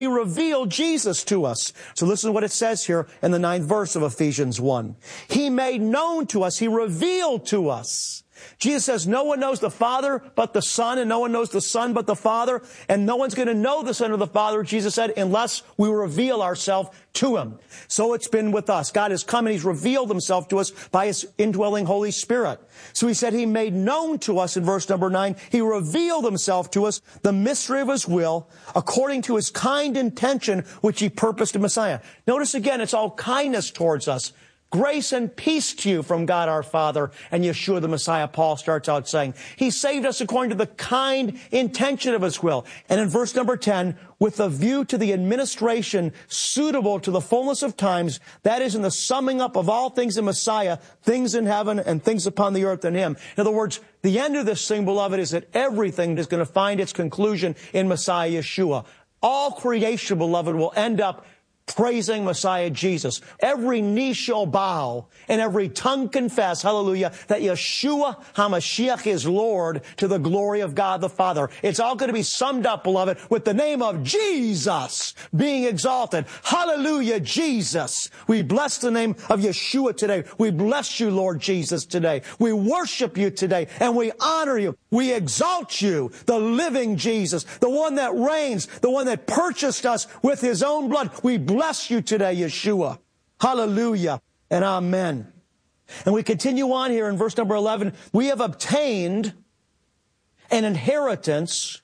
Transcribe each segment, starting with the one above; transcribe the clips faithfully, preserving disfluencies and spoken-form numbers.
He revealed Jesus to us. So listen to what it says here in the ninth verse of Ephesians one. He made known to us. He revealed to us. Jesus says, no one knows the Father but the Son, and no one knows the Son but the Father, and no one's going to know the Son or the Father, Jesus said, unless we reveal ourselves to Him. So it's been with us. God has come and He's revealed Himself to us by His indwelling Holy Spirit. So He said He made known to us in verse number nine. He revealed Himself to us, the mystery of His will, according to His kind intention, which He purposed in Messiah. Notice again, it's all kindness towards us. Grace and peace to you from God our Father and Yeshua the Messiah, Paul starts out saying. He saved us according to the kind intention of His will. And in verse number ten, with a view to the administration suitable to the fullness of times, that is in the summing up of all things in Messiah, things in heaven and things upon the earth in Him. In other words, the end of this thing, beloved, is that everything is going to find its conclusion in Messiah Yeshua. All creation, beloved, will end up praising Messiah Jesus. Every knee shall bow and every tongue confess, hallelujah, that Yeshua HaMashiach is Lord to the glory of God the Father. It's all going to be summed up, beloved, with the name of Jesus being exalted. Hallelujah, Jesus. We bless the name of Yeshua today. We bless you, Lord Jesus, today. We worship you today and we honor you. We exalt you, the living Jesus, the one that reigns, the one that purchased us with His own blood. We bless you today, Yeshua. Hallelujah and amen. And we continue on here in verse number eleven. We have obtained an inheritance,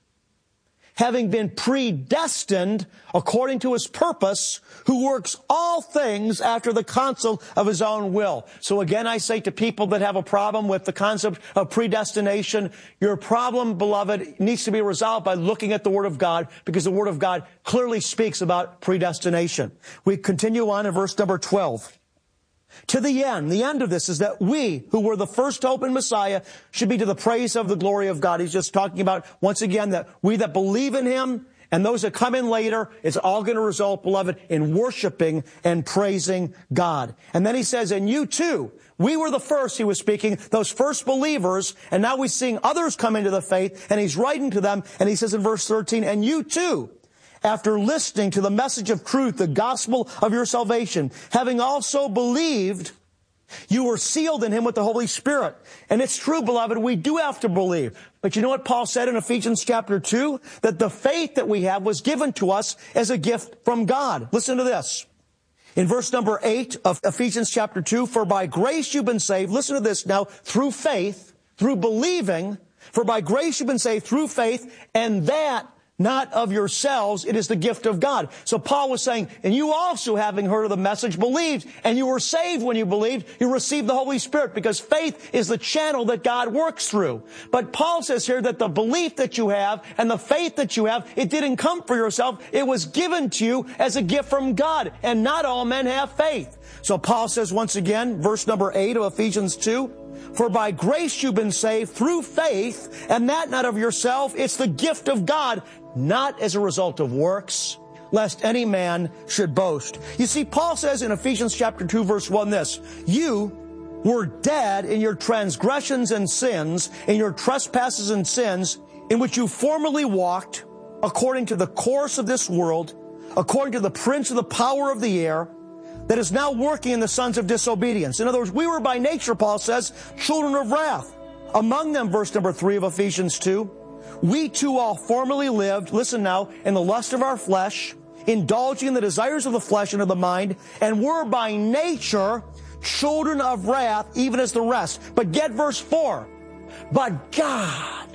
having been predestined according to His purpose, who works all things after the counsel of His own will. So again, I say to people that have a problem with the concept of predestination, your problem, beloved, needs to be resolved by looking at the Word of God, because the Word of God clearly speaks about predestination. We continue on in verse number twelve. To the end, the end of this is that we, who were the first hope in Messiah, should be to the praise of the glory of God. He's just talking about, once again, that we that believe in Him and those that come in later, it's all going to result, beloved, in worshiping and praising God. And then he says, and you too, we were the first, he was speaking, those first believers, and now we're seeing others come into the faith, and he's writing to them, and he says in verse thirteen, and you too, after listening to the message of truth, the gospel of your salvation, having also believed, you were sealed in Him with the Holy Spirit. And it's true, beloved, we do have to believe. But you know what Paul said in Ephesians chapter two? That the faith that we have was given to us as a gift from God. Listen to this. In verse number eight of Ephesians chapter two, for by grace you've been saved. Listen to this now, through faith, through believing, for by grace you've been saved through faith, and that not of yourselves, it is the gift of God. So Paul was saying, and you also, having heard of the message, believed, and you were saved when you believed, you received the Holy Spirit, because faith is the channel that God works through. But Paul says here that the belief that you have and the faith that you have, it didn't come for yourself, it was given to you as a gift from God, and not all men have faith. So Paul says once again, verse number eight of Ephesians two, for by grace you've been saved through faith, and that not of yourself, it's the gift of God, not as a result of works, lest any man should boast. You see, Paul says in Ephesians chapter two, verse one this, you were dead in your transgressions and sins, in your trespasses and sins, in which you formerly walked, according to the course of this world, according to the prince of the power of the air, that is now working in the sons of disobedience. In other words, we were by nature, Paul says, children of wrath. Among them, verse number three of Ephesians two, we too all formerly lived, listen now, in the lust of our flesh, indulging in the desires of the flesh and of the mind, and were by nature children of wrath, even as the rest. But get verse four. But God,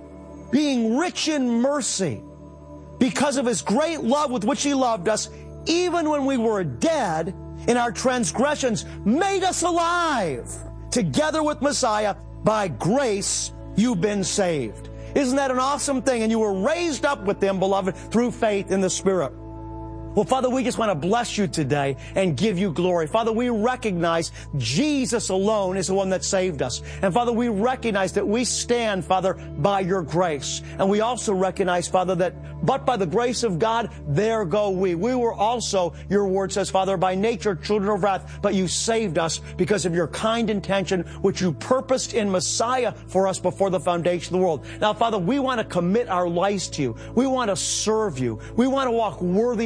being rich in mercy, because of His great love with which He loved us, even when we were dead in our transgressions, made us alive together with Messiah. By grace you've been saved. Isn't that an awesome thing? And you were raised up with Him, beloved, through faith in the Spirit. Well, Father, we just want to bless you today and give you glory. Father, we recognize Jesus alone is the one that saved us. And Father, we recognize that we stand, Father, by your grace. And we also recognize, Father, that but by the grace of God, there go we. We were also, your word says, Father, by nature children of wrath, but you saved us because of your kind intention, which you purposed in Messiah for us before the foundation of the world. Now, Father, we want to commit our lives to you. We want to serve you. We want to walk worthy